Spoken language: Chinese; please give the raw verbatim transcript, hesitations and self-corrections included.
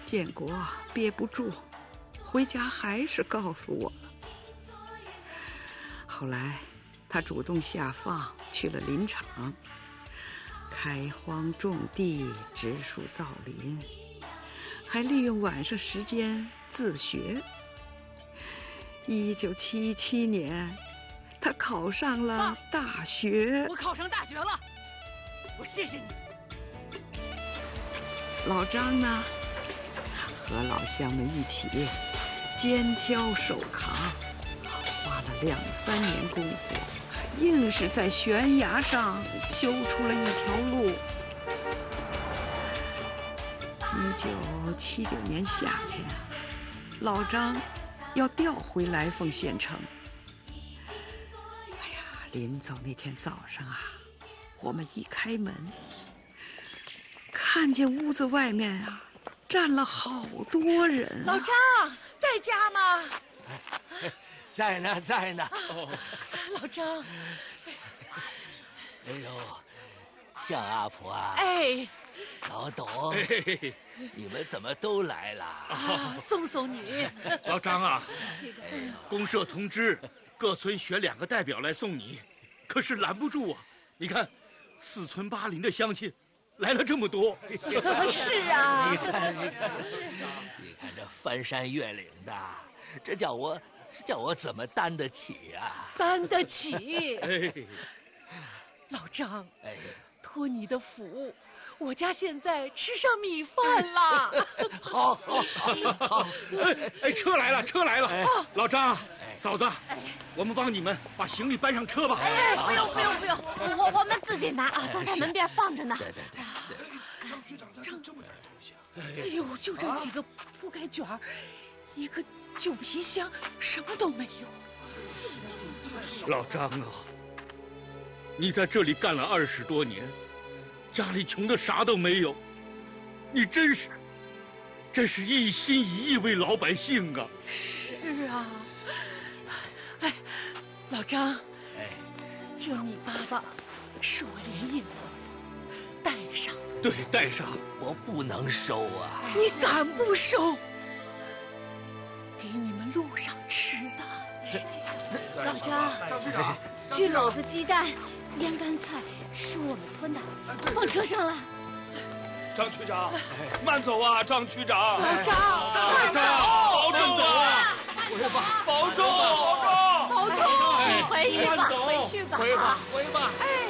建国憋不住，回家还是告诉我了。后来他主动下放，去了林场，开荒种地，植树造林，还利用晚上时间自学。一九七七年，他考上了大学。 我考上大学了，我谢谢你。 老张呢，和老乡们一起肩挑手扛，花了两三年功夫，硬是在悬崖上修出了一条路。一九七九年夏天，老张要调回来凤县城。哎呀，临走那天早上啊，我们一开门，看见屋子外面啊站了好多人、啊。 老张在家吗？ 在呢，在呢。 哦，老张， 哎呦，向阿婆啊！ 哎， 老董，哎、你们怎么都来了？ 啊，送送你。 老张啊，公社通知各村选两个代表来送你，可是拦不住啊！你看，四村八邻的乡亲来了这么多。 是啊， 你看，你看，你看这翻山越岭的，这叫我。叫我怎么担得起啊？ 担得起！ 哎， 老张， 哎， 托你的福，我家现在吃上米饭了。 好，好，好，好！ 哎哎，车来了，车来了！哎、老张，哎、嫂子，哎、我们帮你们把行李搬上车吧。 哎，不用，不用，不用，我我们自己拿啊，都在门边放着呢。 对对对。 张局长咋这么点东西啊？ 哎呦，就这几个铺盖卷儿，一个。旧皮箱什么都没有。 老张啊，你在这里干了二十多年，家里穷的啥都没有，你真是，真是一心一意为老百姓啊！ 是啊，哎，老张，哎，这米粑粑是我连夜做的，带上。 对，带上。 我不能收啊！ 你敢不收？给你们路上吃的。 老张， 张局长， 这篓子鸡蛋、腌干菜是我们村的，放车上了。 张区长，慢走啊，张区长。 老张， 慢走，保重啊！ 回吧， 保重， 保重，保重，你回去吧，回去吧， 回吧，回吧。 哎。